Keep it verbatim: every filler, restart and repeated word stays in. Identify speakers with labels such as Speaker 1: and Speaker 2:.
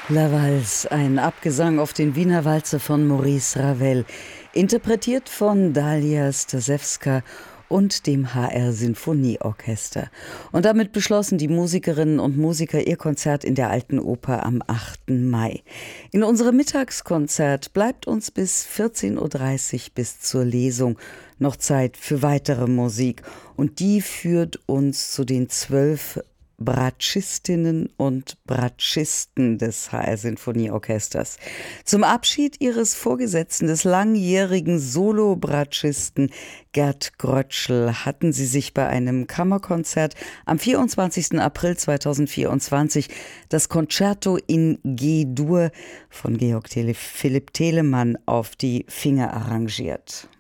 Speaker 1: La Valse, ein Abgesang auf den Wiener Walzer von Maurice Ravel, interpretiert von Dalia Stasewska und dem H R Sinfonieorchester. Und damit beschlossen die Musikerinnen und Musiker ihr Konzert in der Alten Oper am achten Mai. In unserem Mittagskonzert bleibt uns bis vierzehn Uhr dreißig bis zur Lesung noch Zeit für weitere Musik. Und die führt uns zu den zwölf Bratschistinnen und Bratschisten des H R Sinfonieorchesters. Zum Abschied ihres Vorgesetzten, des langjährigen Solo-Bratschisten Gerd Grötschel, hatten sie sich bei einem Kammerkonzert am vierundzwanzigsten April zweitausendvierundzwanzig das Concerto in G-Dur von Georg Tele- Philipp Telemann auf die Finger arrangiert.